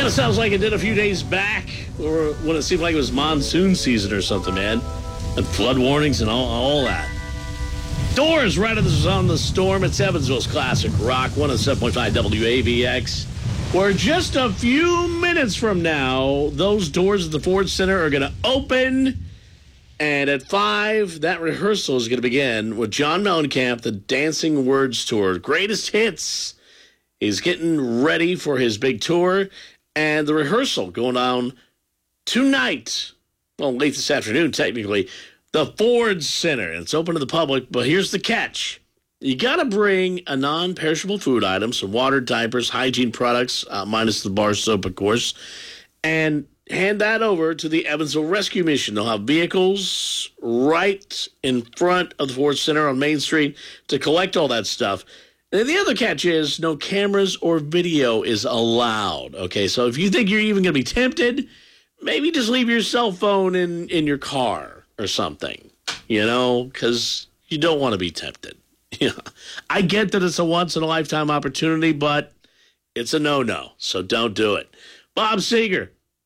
Kind of sounds like it did a few days back, or when it seemed like it was monsoon season or something, man. And flood warnings and all that. Doors right on the storm. It's Evansville's Classic Rock, 107.5 WAVX. Where just a few minutes from now, those doors at the Ford Center are going to open. And at 5, that rehearsal is going to begin with John Mellencamp, the Dancing Words Tour. Greatest hits. He's getting ready for his big tour. And the rehearsal going on tonight. Well, late this afternoon, technically. The Ford Center. It's open to the public, but here's the catch. You got to bring a non-perishable food item, some water, diapers, hygiene products, minus the bar soap, of course, and hand that over to the Evansville Rescue Mission. They'll have vehicles right in front of the Ford Center on Main Street to collect all that stuff. And the other catch is no cameras or video is allowed. Okay, so if you think you're even going to be tempted, maybe just leave your cell phone in your car or something, because you don't want to be tempted. Yeah, I get that it's a once-in-a-lifetime opportunity, but it's a no-no, so don't do it. Bob Seger,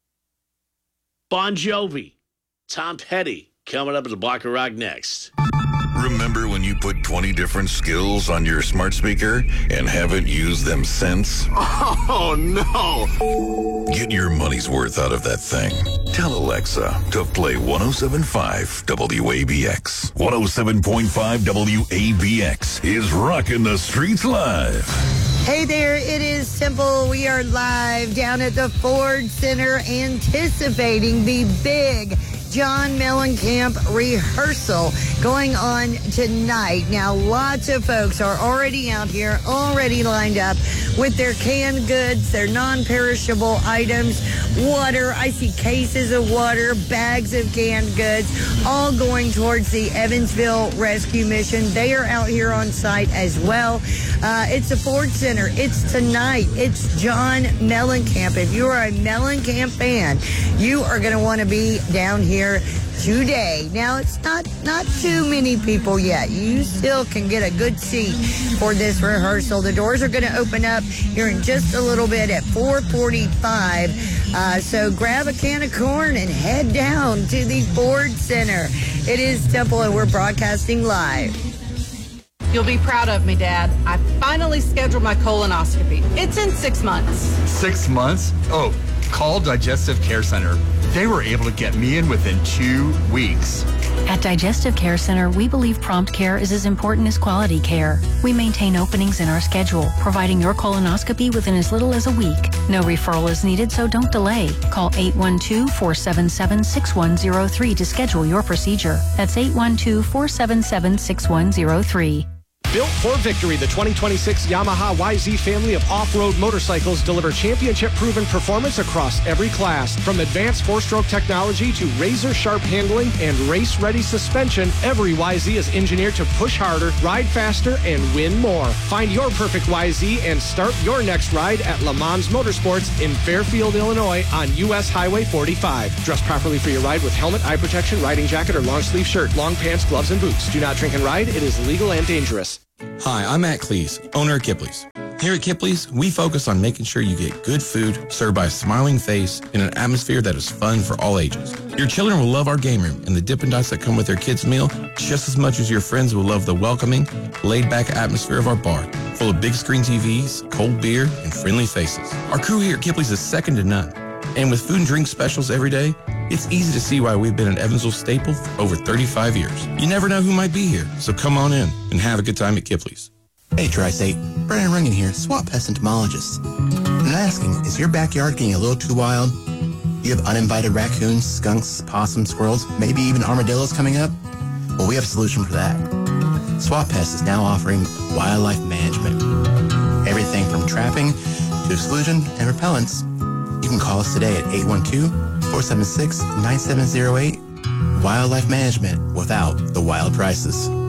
Bon Jovi, Tom Petty, coming up at the Block of Rock next. Remember when you put 20 different skills on your smart speaker and haven't used them since? Oh, no. Get your money's worth out of that thing. Tell Alexa to play 107.5 WABX. 107.5 WABX is rocking the streets live. Hey there, it is simple. We are live down at the Ford Center anticipating the big John Mellencamp rehearsal going on tonight. Now, lots of folks are already out here, already lined up with their canned goods, their non-perishable items, water. I see cases of water, bags of canned goods, all going towards the Evansville Rescue Mission. They are out here on site as well. It's the Ford Center. It's tonight. It's John Mellencamp. If you are a Mellencamp fan, you are going to want to be down here today. Now, it's not too many people yet. You still can get a good seat for this rehearsal. The doors are going to open up here in just a little bit at 4:45. So grab a can of corn and head down to the Ford Center. It is Temple, and we're broadcasting live. You'll be proud of me, Dad. I finally scheduled my colonoscopy. It's in 6 months. 6 months? Oh, call Digestive Care Center. They were able to get me in within 2 weeks. At Digestive Care Center, we believe prompt care is as important as quality care. We maintain openings in our schedule, providing your colonoscopy within as little as a week. No referral is needed, so don't delay. Call 812-477-6103 to schedule your procedure. That's 812-477-6103. Built for victory, the 2026 Yamaha YZ family of off-road motorcycles deliver championship-proven performance across every class. From advanced four-stroke technology to razor-sharp handling and race-ready suspension, every YZ is engineered to push harder, ride faster, and win more. Find your perfect YZ and start your next ride at Le Mans Motorsports in Fairfield, Illinois on U.S. Highway 45. Dress properly for your ride with helmet, eye protection, riding jacket, or long-sleeve shirt, long pants, gloves, and boots. Do not drink and ride. It is illegal and dangerous. Hi, I'm Matt Cleese, owner of Kipley's. Here at Kipley's, we focus on making sure you get good food served by a smiling face in an atmosphere that is fun for all ages. Your children will love our game room and the Dippin' Dots that come with their kids' meal just as much as your friends will love the welcoming, laid-back atmosphere of our bar, full of big screen TVs, cold beer, and friendly faces. Our crew here at Kipley's is second to none. And with food and drink specials every day, it's easy to see why we've been an Evansville staple for over 35 years. You never know who might be here, so come on in and have a good time at Kipley's. Hey, Tri-State. Brandon Runyon here, swamp pest entomologist. I'm asking, is your backyard getting a little too wild? You have uninvited raccoons, skunks, possums, squirrels, maybe even armadillos coming up? Well, we have a solution for that. Swamp Pest is now offering wildlife management. Everything from trapping to exclusion and repellents. You can call us today at 812-476-9708. Wildlife management without the wild prices.